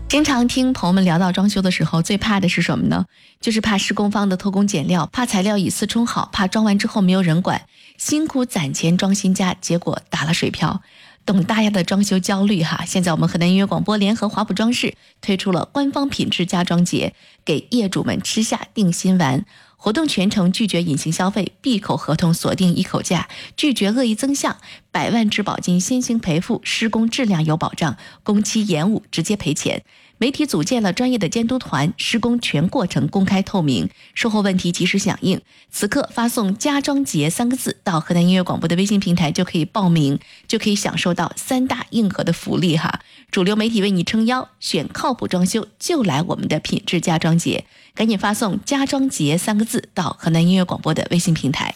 经常听朋友们聊到装修的时候，最怕的是什么呢？就是怕施工方的偷工减料，怕材料以次充好，怕装完之后没有人管，辛苦攒钱装新家，结果打了水漂。懂大家的装修焦虑哈！现在我们河南音乐广播联合华普装饰推出了官方品质家装节，给业主们吃下定心丸。活动全程拒绝隐形消费，闭口合同锁定一口价，拒绝恶意增项，100万质保金先行赔付，施工质量有保障，工期延误直接赔钱。媒体组建了专业的监督团，施工全过程公开透明，售后问题及时响应。此刻发送家装节3个字到河南音乐广播的微信平台就可以报名，就可以享受到3大硬核的福利哈！主流媒体为你撑腰，选靠谱装修就来我们的品质家装节，赶紧发送家装节3个字到河南音乐广播的微信平台。